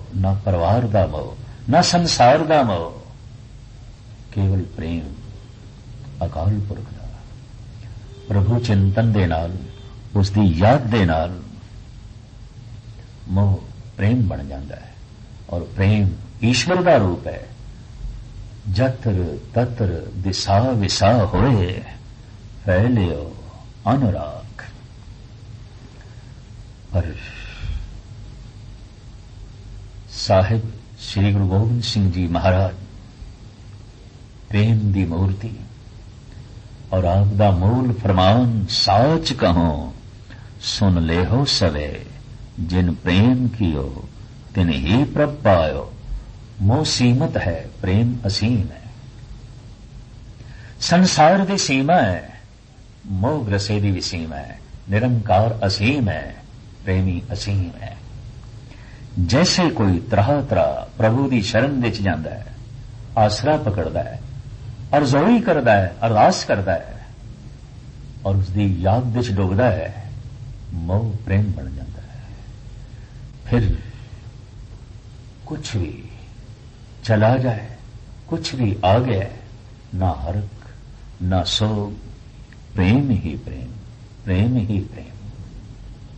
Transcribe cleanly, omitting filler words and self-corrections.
ना परिवार का मोह, ना संसार का मोह, केवल प्रेम अकाल पुरख का। प्रभु चिंतन दे नाल, उसकी याद दे नाल मोह प्रेम बन जाता है। और प्रेम ईश्वर का रूप है। जत्र तत्र दिशा विसा होए, फैलियो अनुराग। पर साहिब श्री गुरु गोबिंद सिंह जी महाराज प्रेम की मूर्ति, और आपका मूल फरमान साच कहो, सुन ले हो सवे, जिन प्रेम कियो तिन ही प्रभ पायो। मोह सीमित है, प्रेम असीम है। संसार की सीमा है, मोह ग्रसे की भी सीमा है। निरंकार असीम है, प्रेमी असीम है। जैसे कोई त्राह त्राह प्रभु की शरण विच जांदा है, आसरा पकड़ता है, अरज़ोई करता है, अरदास करता है, और उसकी याद विच डुबदा है, मोह प्रेम बन जाता है। फिर कुछ भी चला जाए, कुछ भी आ गया, ना हर्क ना सोग, प्रेम ही प्रेम, प्रेम ही प्रेम।